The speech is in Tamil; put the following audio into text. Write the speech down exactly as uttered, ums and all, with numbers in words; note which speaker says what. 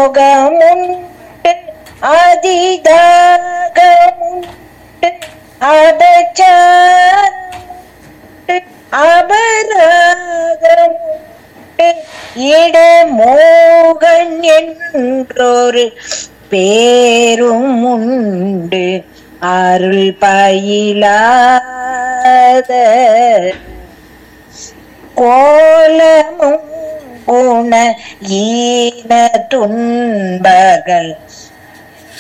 Speaker 1: மோகமுண்டு அதிதாகமுண்டு அபச்சாரமுண்டு அபராதமுண்டு இடமோகன் என்றொரு பேரும் உண்டு அருள் பயிலாத கோலமும் குண ஈன துன்பகள்